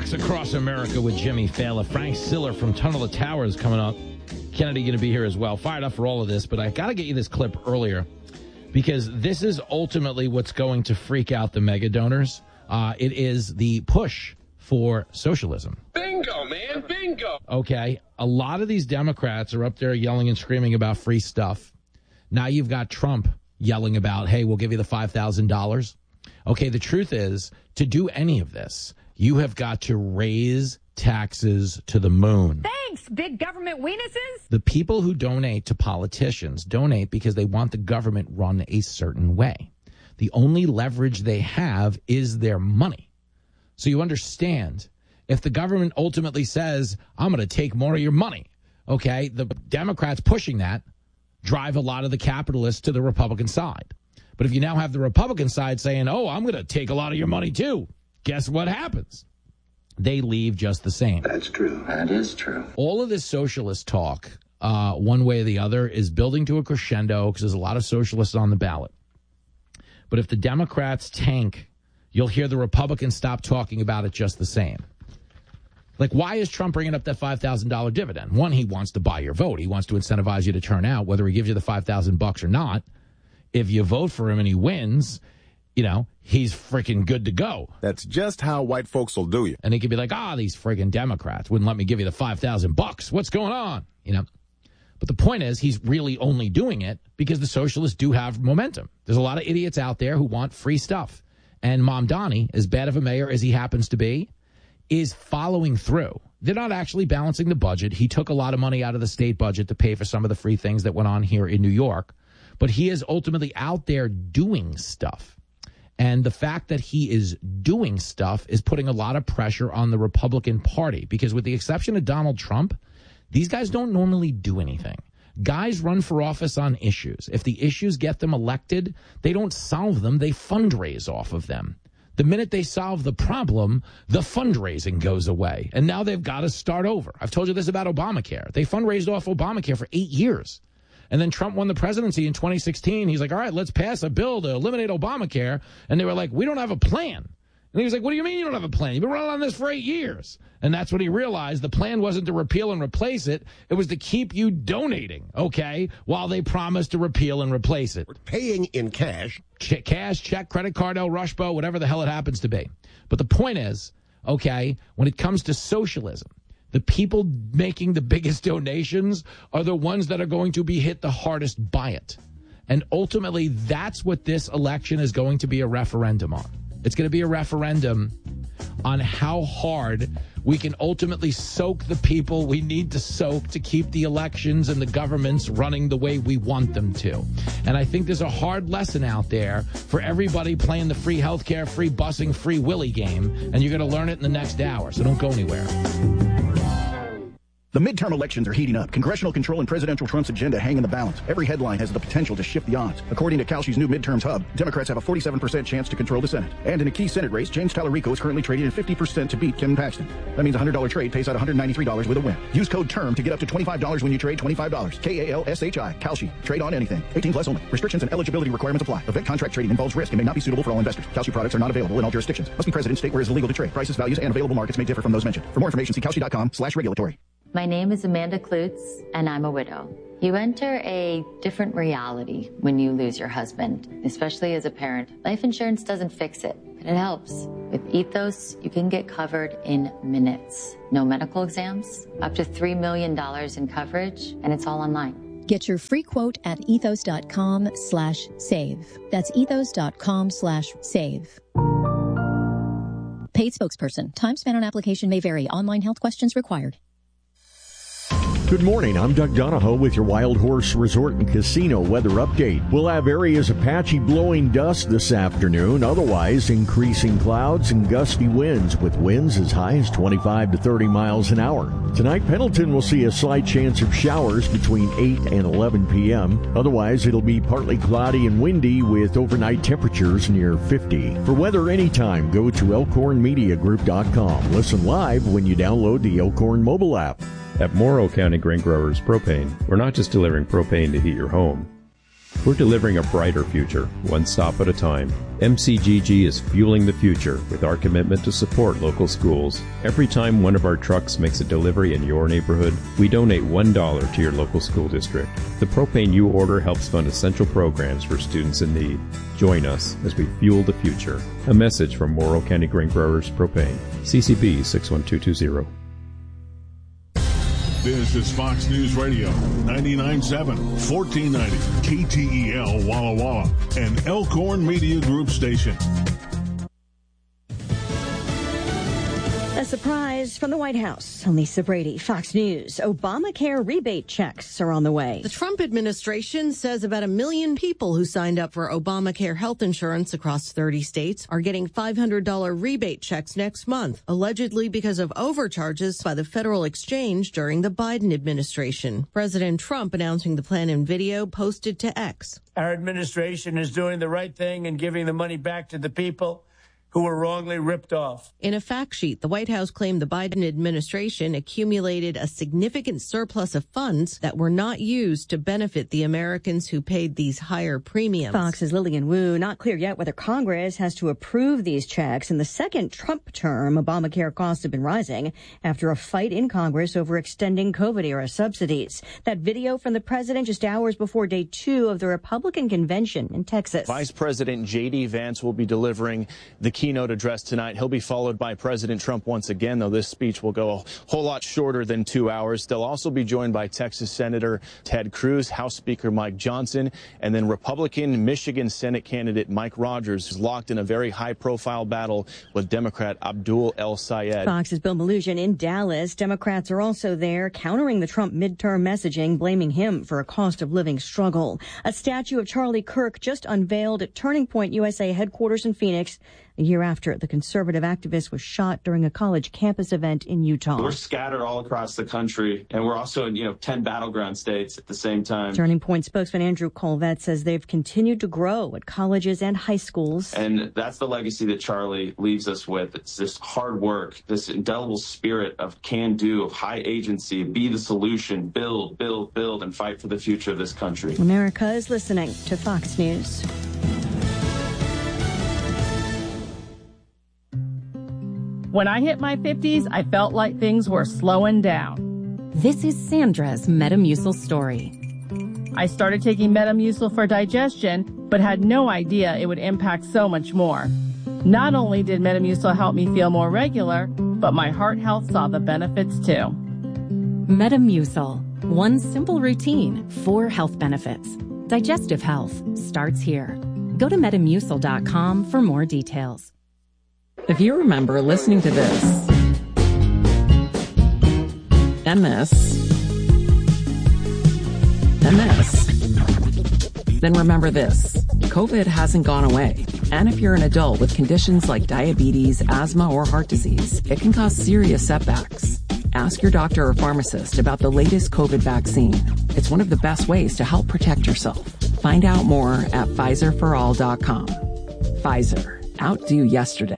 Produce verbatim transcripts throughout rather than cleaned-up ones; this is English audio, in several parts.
Fox Across America with Jimmy Fallon. Frank Siller from Tunnel of Towers coming up. Kennedy going to be here as well. Fired up for all of this, but I got to get you this clip earlier because this is ultimately what's going to freak out the mega donors. Uh, it is the push for socialism. Bingo, man, bingo. Okay, a lot of these Democrats are up there yelling and screaming about free stuff. Now you've got Trump yelling about, hey, we'll give you the five thousand dollars. Okay, the truth is, to do any of this, you have got to raise taxes to the moon. Thanks, big government weenuses. The people who donate to politicians donate because they want the government run a certain way. The only leverage they have is their money. So you understand, if the government ultimately says, I'm going to take more of your money, okay, the Democrats pushing that drive a lot of the capitalists to the Republican side. But if you now have the Republican side saying, oh, I'm going to take a lot of your money too, guess what happens? They leave just the same. That's true. That is true. All of this socialist talk, uh, one way or the other, is building to a crescendo because there's a lot of socialists on the ballot. But if the Democrats tank, you'll hear the Republicans stop talking about it just the same. Like, why is Trump bringing up that five thousand dollars dividend? One, he wants to buy your vote. He wants to incentivize you to turn out, whether he gives you the five thousand bucks or not. If you vote for him and he wins, you know, he's freaking good to go. That's just how white folks will do you. And he could be like, ah, oh, these friggin' Democrats wouldn't let me give you the five thousand bucks. What's going on? You know, but the point is he's really only doing it because the socialists do have momentum. There's a lot of idiots out there who want free stuff. And Mamdani, as bad of a mayor as he happens to be, is following through. They're not actually balancing the budget. He took a lot of money out of the state budget to pay for some of the free things that went on here in New York. But he is ultimately out there doing stuff. And the fact that he is doing stuff is putting a lot of pressure on the Republican Party, because with the exception of Donald Trump, these guys don't normally do anything. Guys run for office on issues. If the issues get them elected, they don't solve them. They fundraise off of them. The minute they solve the problem, the fundraising goes away. And now they've got to start over. I've told you this about Obamacare. They fundraised off Obamacare for eight years. And then Trump won the presidency in twenty sixteen. He's like, all right, let's pass a bill to eliminate Obamacare. And they were like, we don't have a plan. And he was like, what do you mean you don't have a plan? You've been running on this for eight years. And that's when he realized the plan wasn't to repeal and replace it. It was to keep you donating, okay, while they promised to repeal and replace it. We're paying in cash. Ch- cash, check, credit card, El Rushbo, whatever the hell it happens to be. But the point is, okay, when it comes to socialism, the people making the biggest donations are the ones that are going to be hit the hardest by it. And ultimately, that's what this election is going to be a referendum on. It's going to be a referendum on how hard we can ultimately soak the people we need to soak to keep the elections and the governments running the way we want them to. And I think there's a hard lesson out there for everybody playing the free healthcare, free busing, free Willie game, and you're going to learn it in the next hour, so don't go anywhere. The midterm elections are heating up. Congressional control and presidential Trump's agenda hang in the balance. Every headline has the potential to shift the odds. According to Kalshi's new midterms hub, Democrats have a forty-seven percent chance to control the Senate. And in a key Senate race, James Tallarico is currently trading at fifty percent to beat Ken Paxton. That means a one hundred dollars trade pays out one hundred ninety-three dollars with a win. Use code TERM to get up to twenty-five dollars when you trade twenty-five dollars. K A L S H I. Kalshi. Trade on anything. eighteen plus only. Restrictions and eligibility requirements apply. Event contract trading involves risk and may not be suitable for all investors. Kalshi products are not available in all jurisdictions. Must be present in state where it is illegal to trade. Prices, values, and available markets may differ from those mentioned. For more information, see Kalshi.com slash regulatory. My name is Amanda Klutz, and I'm a widow. You enter a different reality when you lose your husband, especially as a parent. Life insurance doesn't fix it, but it helps. With Ethos, you can get covered in minutes. No medical exams, up to three million dollars in coverage, and it's all online. Get your free quote at ethos.com slash save. That's ethos.com slash save. Paid spokesperson. Time spent on application may vary. Online health questions required. Good morning, I'm Doug Donahoe with your Wild Horse Resort and Casino weather update. We'll have areas of patchy blowing dust this afternoon, otherwise increasing clouds and gusty winds with winds as high as twenty-five to thirty miles an hour. Tonight, Pendleton will see a slight chance of showers between eight and eleven p.m. Otherwise, it'll be partly cloudy and windy with overnight temperatures near fifty. For weather anytime, go to elkhorn media group dot com. Listen live when you download the Elkhorn mobile app. At Morrow County Grain Growers Propane, we're not just delivering propane to heat your home. We're delivering a brighter future, one stop at a time. M C G G is fueling the future with our commitment to support local schools. Every time one of our trucks makes a delivery in your neighborhood, we donate one dollar to your local school district. The propane you order helps fund essential programs for students in need. Join us as we fuel the future. A message from Morrow County Grain Growers Propane. C C B six one two two zero. This is Fox News Radio, ninety-nine point seven, fourteen ninety, K T E L Walla Walla, an Elkhorn Media Group station. A surprise from the White House. Lisa Brady, Fox News. Obamacare rebate checks are on the way. The Trump administration says about a million people who signed up for Obamacare health insurance across thirty states are getting five hundred dollars rebate checks next month, allegedly because of overcharges by the Federal Exchange during the Biden administration. President Trump announcing the plan in video posted to X. Our administration is doing the right thing and giving the money back to the people who were wrongly ripped off. In a fact sheet, the White House claimed the Biden administration accumulated a significant surplus of funds that were not used to benefit the Americans who paid these higher premiums. Fox's Lillian Wu. Not clear yet whether Congress has to approve these checks. In the second Trump term, Obamacare costs have been rising after a fight in Congress over extending COVID-era subsidies. That video from the president just hours before day two of the Republican convention in Texas. Vice President J D. Vance will be delivering the keynote address tonight. He'll be followed by President Trump once again, though this speech will go a whole lot shorter than two hours. They'll also be joined by Texas Senator Ted Cruz, House Speaker Mike Johnson, and then Republican Michigan Senate candidate Mike Rogers, who's locked in a very high-profile battle with Democrat Abdul El Sayed. Fox's Bill Malugin in Dallas. Democrats are also there countering the Trump midterm messaging, blaming him for a cost of living struggle. A statue of Charlie Kirk just unveiled at Turning Point U S A headquarters in Phoenix, a year after the conservative activist was shot during a college campus event in Utah. We're scattered all across the country, and we're also in, you know, ten battleground states at the same time. Turning Point spokesman Andrew Colvett says they've continued to grow at colleges and high schools. And that's the legacy that Charlie leaves us with. It's this hard work, this indelible spirit of can-do, of high agency, be the solution, build, build, build, and fight for the future of this country. America is listening to Fox News. When I hit my fifties, I felt like things were slowing down. This is Sandra's Metamucil story. I started taking Metamucil for digestion, but had no idea it would impact so much more. Not only did Metamucil help me feel more regular, but my heart health saw the benefits too. Metamucil. One simple routine, four health benefits. Digestive health starts here. Go to metamucil dot com for more details. If you remember listening to this and this and this, then remember this. COVID hasn't gone away. And if you're an adult with conditions like diabetes, asthma, or heart disease, it can cause serious setbacks. Ask your doctor or pharmacist about the latest COVID vaccine. It's one of the best ways to help protect yourself. Find out more at Pfizer for all dot com. Pfizer. Outdo yesterday.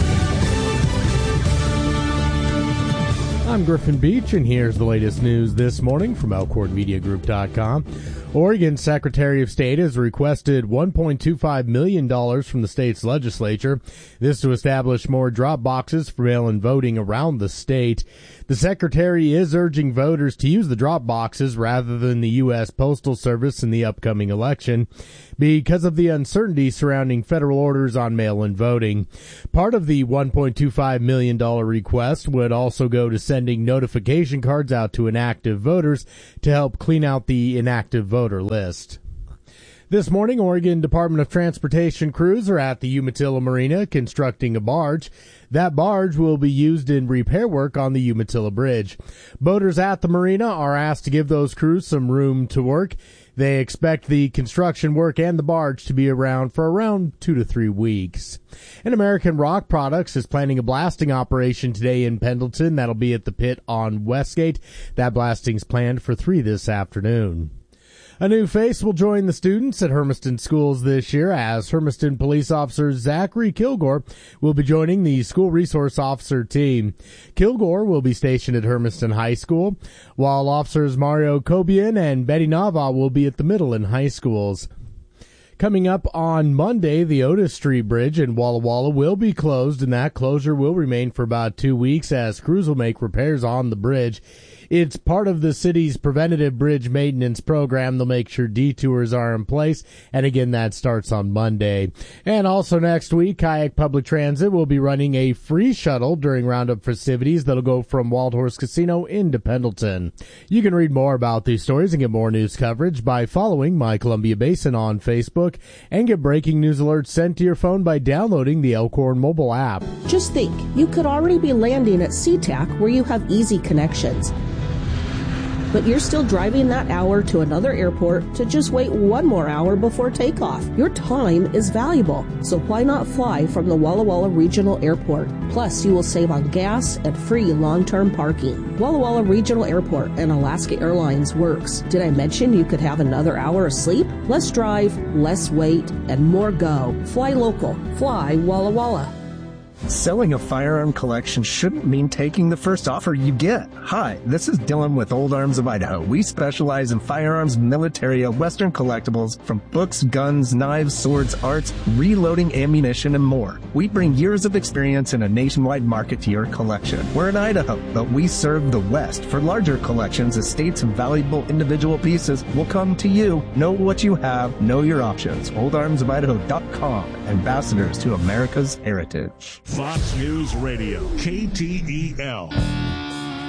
I'm Griffin Beach, and here's the latest news this morning from Elkhorn Media Group dot com. Oregon's Secretary of State has requested one point two five million dollars from the state's legislature. This to establish more drop boxes for mail-in voting around the state. The Secretary is urging voters to use the drop boxes rather than the U S Postal Service in the upcoming election because of the uncertainty surrounding federal orders on mail-in voting. Part of the one point two five million dollars request would also go to sending notification cards out to inactive voters to help clean out the inactive voter list. This morning, Oregon Department of Transportation crews are at the Umatilla Marina constructing a barge. That barge will be used in repair work on the Umatilla Bridge. Boaters at the marina are asked to give those crews some room to work. They expect the construction work and the barge to be around for around two to three weeks. And American Rock Products is planning a blasting operation today in Pendleton. That'll be at the pit on Westgate. That blasting's planned for three this afternoon. A new face will join the students at Hermiston schools this year, as Hermiston police officer Zachary Kilgore will be joining the school resource officer team. Kilgore will be stationed at Hermiston High School, while officers Mario Cobian and Betty Nava will be at the middle and high schools. Coming up on Monday, the Otis Street Bridge in Walla Walla will be closed, and that closure will remain for about two weeks as crews will make repairs on the bridge. It's part of the city's preventative bridge maintenance program. They'll make sure detours are in place. And again, that starts on Monday. And also next week, Kayak Public Transit will be running a free shuttle during Roundup festivities that'll go from Wild Horse Casino into Pendleton. You can read more about these stories and get more news coverage by following My Columbia Basin on Facebook and get breaking news alerts sent to your phone by downloading the Elkhorn mobile app. Just think, you could already be landing at SeaTac where you have easy connections. But you're still driving that hour to another airport to just wait one more hour before takeoff. Your time is valuable, so why not fly from the Walla Walla Regional Airport? Plus, you will save on gas and free long-term parking. Walla Walla Regional Airport and Alaska Airlines works. Did I mention you could have another hour of sleep? Less drive, less wait, and more go. Fly local. Fly Walla Walla. Selling a firearm collection shouldn't mean taking the first offer you get. Hi, this is Dylan with Old Arms of Idaho. We specialize in firearms, military, and Western collectibles from books, guns, knives, swords, arts, reloading ammunition, and more. We bring years of experience in a nationwide market to your collection. We're in Idaho, but we serve the West. For larger collections, estates, and valuable individual pieces will come to you. Know what you have, know your options. old arms of idaho dot com, ambassadors to America's heritage. Fox News Radio, K T E L.